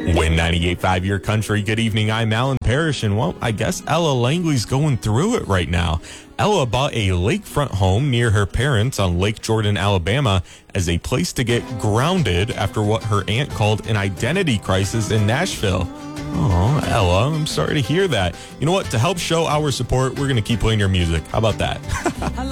Win 98.5 Your Country. Good evening. I'm Alan Parrish, and well, I guess Ella Langley's going through it right now. Ella bought a lakefront home near her parents on Lake Jordan, Alabama, as a place to get grounded after what her aunt called an identity crisis in Nashville. Oh, Ella, I'm sorry to hear that. You know what? To help show our support, we're going to keep playing your music. How about that?